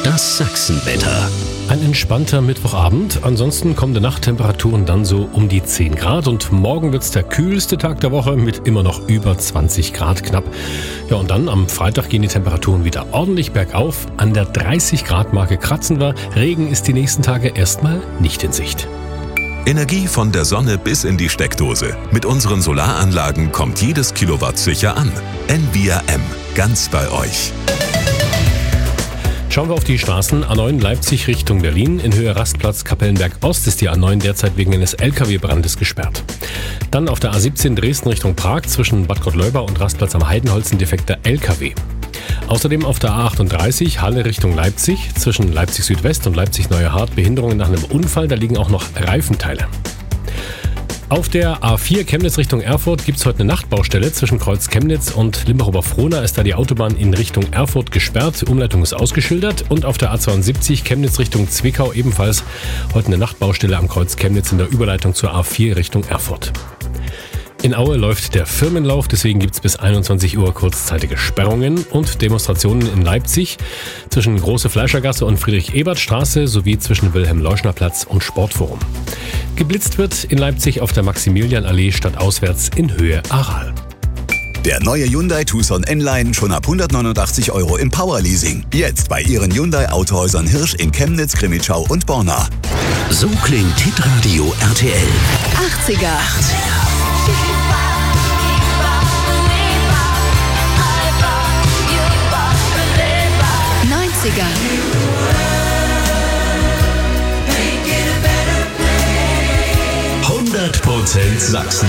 Das Sachsenwetter. Ein entspannter Mittwochabend, ansonsten kommende Nachttemperaturen dann so um die 10 Grad und morgen wird's der kühlste Tag der Woche mit immer noch über 20 Grad knapp. Ja, und dann am Freitag gehen die Temperaturen wieder ordentlich bergauf. An der 30 Grad Marke kratzen wir. Regen ist die nächsten Tage erstmal nicht in Sicht. Energie von der Sonne bis in die Steckdose. Mit unseren Solaranlagen kommt jedes Kilowatt sicher an. Envia M. Ganz bei euch. Schauen wir auf die Straßen. A9 Leipzig Richtung Berlin. In Höhe Rastplatz Kapellenberg Ost ist die A9 derzeit wegen eines LKW-Brandes gesperrt. Dann auf der A17 Dresden Richtung Prag zwischen Bad Gottleuba und Rastplatz am Heidenholz ein defekter LKW. Außerdem auf der A38 Halle Richtung Leipzig zwischen Leipzig Südwest und Leipzig Neue Hart Behinderungen nach einem Unfall. Da liegen auch noch Reifenteile. Auf der A4 Chemnitz Richtung Erfurt gibt es heute eine Nachtbaustelle zwischen Kreuz Chemnitz und Limbach-Oberfrohna ist da die Autobahn in Richtung Erfurt gesperrt. Die Umleitung ist ausgeschildert. Und auf der A72 Chemnitz Richtung Zwickau ebenfalls heute eine Nachtbaustelle am Kreuz Chemnitz in der Überleitung zur A4 Richtung Erfurt. In Aue läuft der Firmenlauf, deswegen gibt es bis 21 Uhr kurzzeitige Sperrungen und Demonstrationen in Leipzig zwischen Große Fleischergasse und Friedrich-Ebert-Straße sowie zwischen Wilhelm-Leuschner-Platz und Sportforum. Geblitzt wird in Leipzig auf der Maximilianallee stadtauswärts in Höhe Aral. Der neue Hyundai Tucson N-Line schon ab 189 € im Powerleasing. Jetzt bei Ihren Hyundai Autohäusern Hirsch in Chemnitz, Crimmitschau und Borna. So klingt Hitradio RTL. 80er. Sachsen. 100% Sachsen.